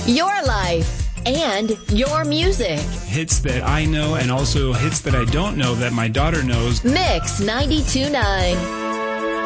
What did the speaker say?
Your life and your music. Hits that I know and also hits that I don't know that my daughter knows. Mix 92.9.